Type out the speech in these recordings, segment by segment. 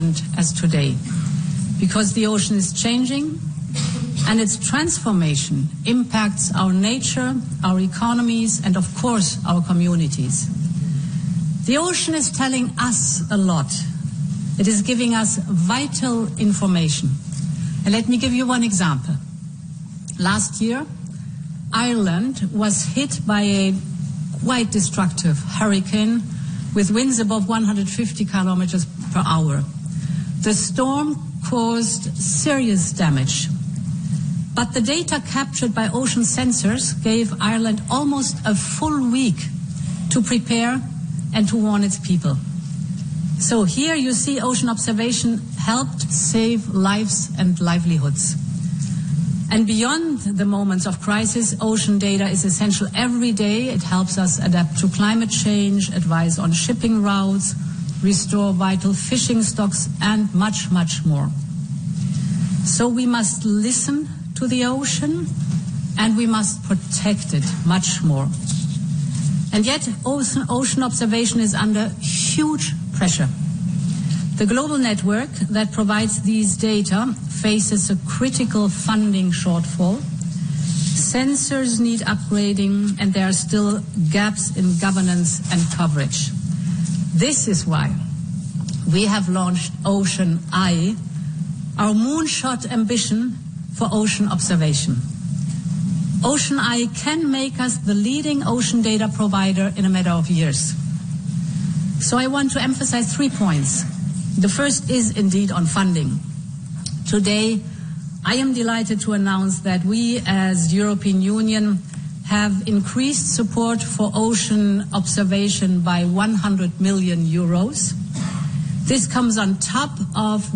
as today, because the ocean is changing and its transformation impacts our nature, our economies, and of course our communities. The ocean is telling us a lot. It is giving us vital information. And let me give you one example. Last year, Ireland was hit by a quite destructive hurricane with winds above 150 kilometers per hour. The storm caused serious damage. But the data captured by ocean sensors gave Ireland almost a full week to prepare and to warn its people. So here you see ocean observation helped save lives and livelihoods. And beyond the moments of crisis, ocean data is essential every day. It helps us adapt to climate change, advise on shipping routes, restore vital fishing stocks, and much, much more. So we must listen to the ocean, and we must protect it much more. And yet, ocean observation is under huge pressure. The global network that provides these data faces a critical funding shortfall. Sensors need upgrading, and there are still gaps in governance and coverage. This is why we have launched Ocean Eye, our moonshot ambition for ocean observation. Ocean Eye can make us the leading ocean data provider in a matter of years. So I want to emphasize 3 points. The first is indeed on funding. Today, I am delighted to announce that we as European Union have increased support for ocean observation by 100 million euros. This comes on top of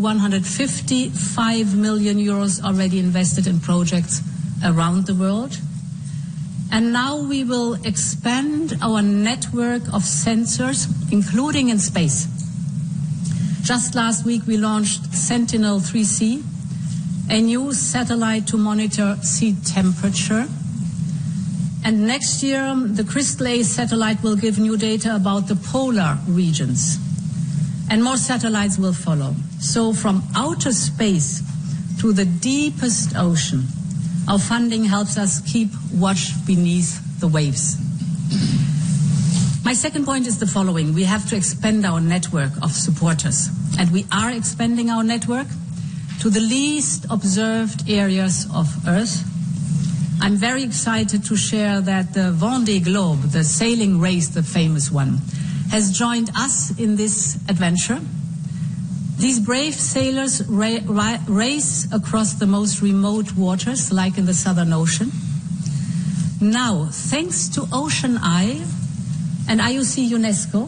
155 million euros already invested in projects around the world. And now we will expand our network of sensors, including in space. Just last week we launched Sentinel-3C, a new satellite to monitor sea temperature. And next year, the Crystal A satellite will give new data about the polar regions. And more satellites will follow. So from outer space to the deepest ocean, our funding helps us keep watch beneath the waves. My second point is the following. We have to expand our network of supporters. And we are expanding our network to the least observed areas of Earth. I'm very excited to share that the Vendée Globe, the sailing race, the famous one, has joined us in this adventure. These brave sailors race across the most remote waters, like in the Southern Ocean. Now, thanks to Ocean Eye and IOC UNESCO,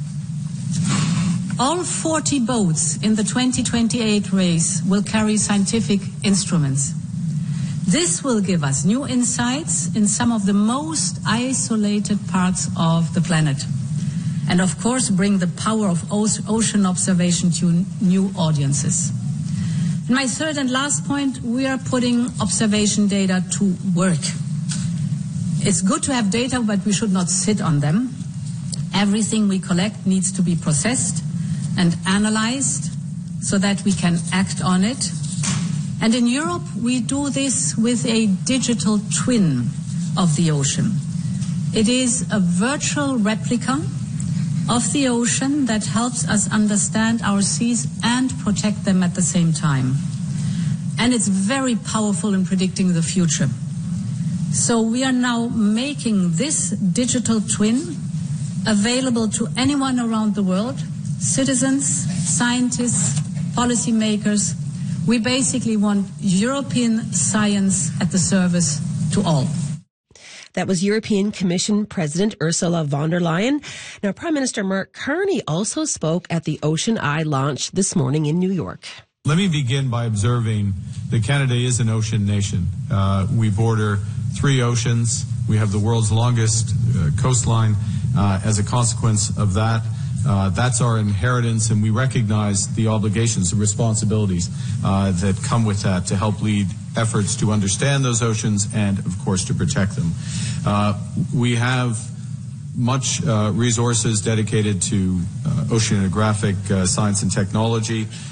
all 40 boats in the 2028 race will carry scientific instruments. This will give us new insights in some of the most isolated parts of the planet. And of course, bring the power of ocean observation to new audiences. And my third and last point, we are putting observation data to work. It's good to have data, but we should not sit on them. Everything we collect needs to be processed and analyzed so that we can act on it. And in Europe, we do this with a digital twin of the ocean. It is a virtual replica of the ocean that helps us understand our seas and protect them at the same time. And it's very powerful in predicting the future. So we are now making this digital twin available to anyone around the world, citizens, scientists, policymakers. We basically want European science at the service to all. That was European Commission President Ursula von der Leyen. Now, Prime Minister Mark Carney also spoke at the Ocean Eye launch this morning in New York. Let me begin by observing that Canada is an ocean nation. We border 3 oceans. We have the world's longest coastline. As a consequence of that, that's our inheritance, and we recognize the obligations and responsibilities that come with that to help lead efforts to understand those oceans and, of course, to protect them. We have much resources dedicated to oceanographic science and technology.